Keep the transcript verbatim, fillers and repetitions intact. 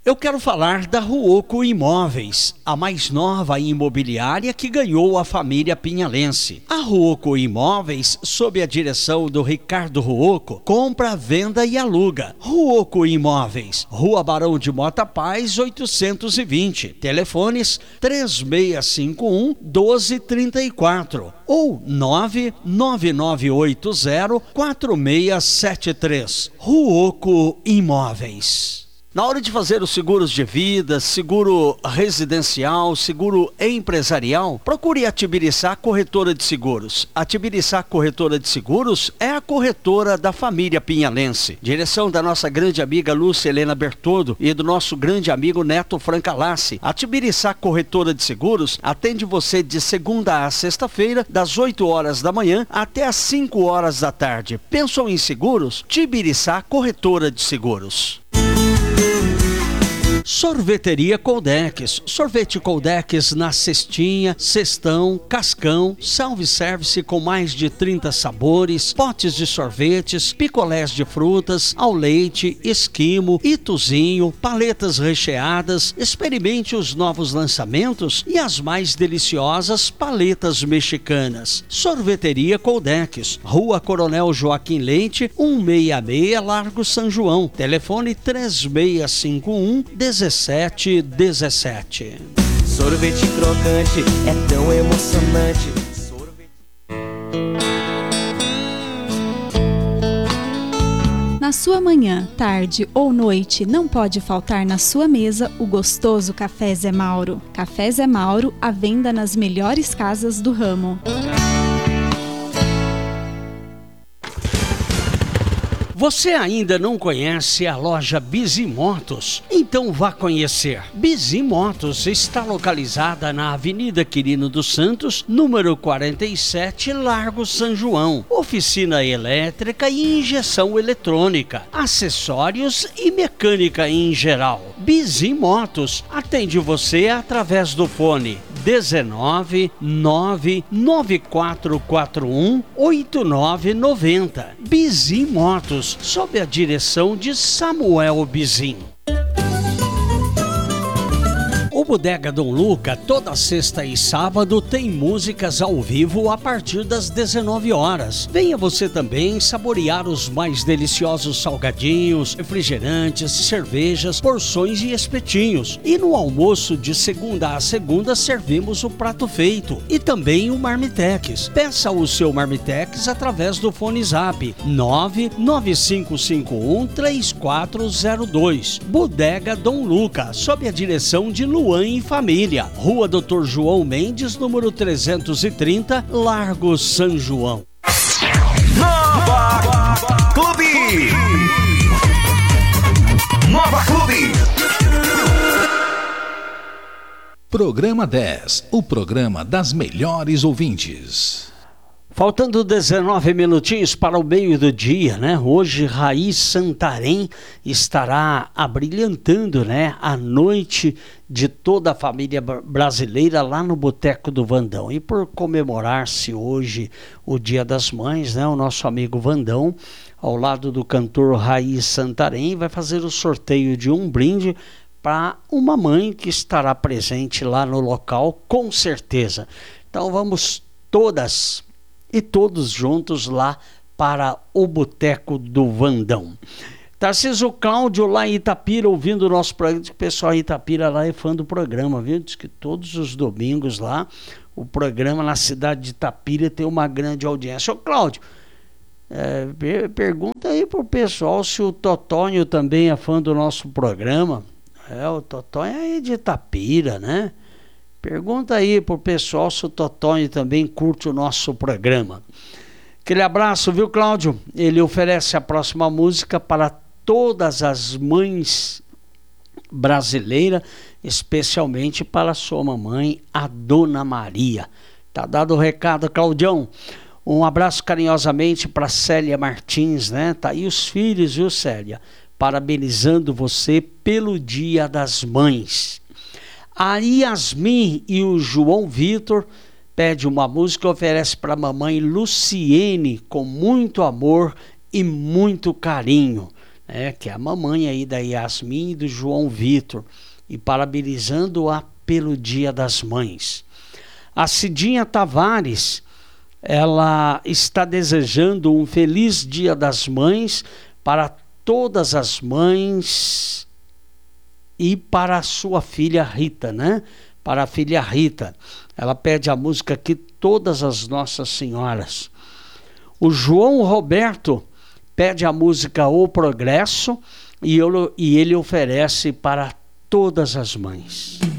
Eu quero falar da Ruoco Imóveis, a mais nova imobiliária que ganhou a família pinhalense. A Ruoco Imóveis, sob a direção do Ricardo Ruoco, compra, venda e aluga. Ruoco Imóveis, Rua Barão de Mota Paz, oitocentos e vinte. Telefones três seis cinco um, doze trinta e quatro ou nove nove nove oito zero, quatro seis sete três. Ruoco Imóveis. Na hora de fazer os seguros de vida, seguro residencial, seguro empresarial, procure a Tibiriçá Corretora de Seguros. A Tibiriçá Corretora de Seguros é a corretora da família pinhalense. Direção da nossa grande amiga Lúcia Helena Bertoldo e do nosso grande amigo Neto Francalassi. A Tibiriçá Corretora de Seguros atende você de segunda a sexta-feira, das oito horas da manhã até as cinco horas da tarde. Pensou em seguros? Tibiriçá Corretora de Seguros. Sorveteria Coldex, sorvete Coldex na cestinha, cestão, cascão, self-service com mais de trinta sabores, potes de sorvetes, picolés de frutas, ao leite, esquimo, ituzinho, paletas recheadas. Experimente os novos lançamentos e as mais deliciosas paletas mexicanas. Sorveteria Coldex, Rua Coronel Joaquim Leite, cento e sessenta e seis, Largo São João. Telefone três seis cinco um, dezessete dezessete. Sorvete crocante é tão emocionante. Sorvete... Na sua manhã, tarde ou noite, não pode faltar na sua mesa o gostoso Café Zé Mauro. Café Zé Mauro, à venda nas melhores casas do ramo. Você ainda não conhece a loja Bizimotos? Então vá conhecer. Bizimotos está localizada na Avenida Quirino dos Santos, número quarenta e sete, Largo São João. Oficina elétrica e injeção eletrônica, acessórios e mecânica em geral. Bizimotos atende você através do fone dezenove, nove nove quatro quatro um, oito nove nove zero. Bizimotos, sob a direção de Samuel Bizim. O Bodega Dom Luca, toda sexta e sábado, tem músicas ao vivo a partir das dezenove horas. Venha você também saborear os mais deliciosos salgadinhos, refrigerantes, cervejas, porções e espetinhos. E no almoço de segunda a segunda servimos o prato feito e também o Marmitex. Peça o seu Marmitex através do fone Zap nove nove cinco cinco um, três quatro zero dois. Bodega Dom Luca, sob a direção de Luan e Família, Rua doutor João Mendes, número trezentos e trinta, Largo São João. Nova Clube! Nova Clube! Programa dez, o programa das melhores ouvintes. Faltando dezenove minutinhos para o meio do dia, né? Hoje Raiz Santarém estará abrilhantando, né, a noite de toda a família brasileira lá no Boteco do Vandão. E por comemorar-se hoje o Dia das Mães, né, o nosso amigo Vandão, ao lado do cantor Raiz Santarém, vai fazer o sorteio de um brinde para uma mãe que estará presente lá no local, com certeza. Então vamos todas e todos juntos lá para o Boteco do Vandão. Tarcísio Cláudio lá em Itapira, ouvindo o nosso programa. Diz que o pessoal em Itapira lá é fã do programa, viu? Diz que todos os domingos lá, o programa na cidade de Itapira tem uma grande audiência. Ô Cláudio, é, per- pergunta aí pro pessoal se o Totonho também é fã do nosso programa. É, o Totonho é aí de Itapira, né? Pergunta aí pro pessoal se o Totonho também curte o nosso programa. Aquele abraço, viu, Cláudio? Ele oferece a próxima música para todas as mães brasileiras, especialmente para a sua mamãe, a Dona Maria. Tá dado o recado, Claudião. Um abraço carinhosamente para Célia Martins, né? Tá aí os filhos, viu, Célia? Parabenizando você pelo Dia das Mães. A Yasmin e o João Vitor pede uma música e oferece para a mamãe Luciene com muito amor e muito carinho. é, que é a mamãe aí da Yasmin e do João Vitor, e parabenizando-a pelo Dia das Mães. A Cidinha Tavares, ela está desejando um feliz Dia das Mães para todas as mães e para a sua filha Rita, né? Para a filha Rita. Ela pede a música aqui, Todas as Nossas Senhoras. O João Roberto pede a música O Progresso e, eu, e ele oferece para todas as mães.